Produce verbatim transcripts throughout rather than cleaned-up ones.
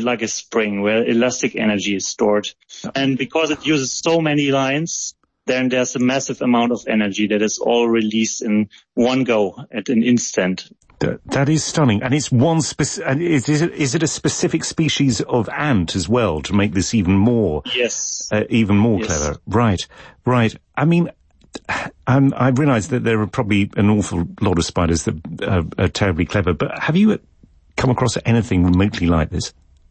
like a spring where elastic energy is stored. And because it uses so many lines, then there's a massive amount of energy that is all released in one go at an instant. That, that is stunning. And it's one spec- and is, is, it, is it a specific species of ant as well to make this even more, yes, uh, even more yes. clever? Right, right. I mean, um, I realise that there are probably an awful lot of spiders that are, are terribly clever, but have you come across anything remotely like this?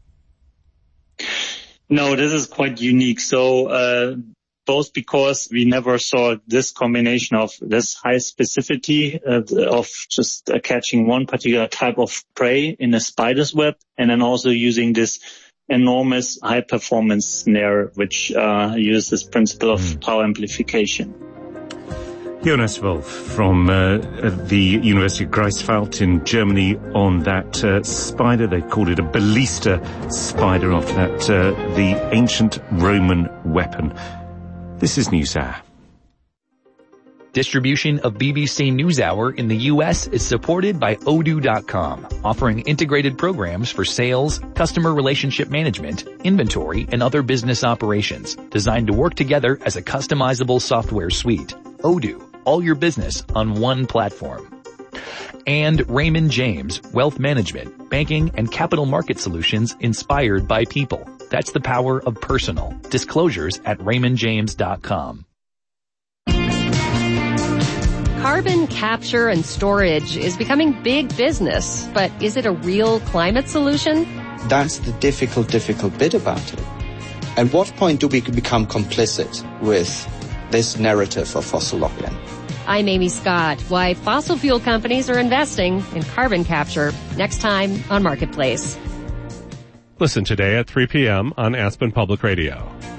No, this is quite unique. So, uh, both because we never saw this combination of this high specificity uh, of just uh, catching one particular type of prey in a spider's web, and then also using this enormous high performance snare, which uh, uses this principle of mm. power amplification. Jonas Wolf from uh, the University of Greifswald in Germany on that uh, spider. They called it a ballista spider after that, uh, the ancient Roman weapon. This is NewsHour. Distribution of B B C NewsHour in the U S is supported by Odoo dot com, offering integrated programs for sales, customer relationship management, inventory, and other business operations, designed to work together as a customizable software suite. Odoo, all your business on one platform. And Raymond James, wealth management, banking, and capital market solutions inspired by people. That's the power of personal. Disclosures at raymond james dot com. Carbon capture and storage is becoming big business, but is it a real climate solution? That's the difficult, difficult bit about it. At what point do we become complicit with this narrative of fossil lock-in? I'm Amy Scott. Why fossil fuel companies are investing in carbon capture. Next time on Marketplace. Listen today at three p.m. on Aspen Public Radio.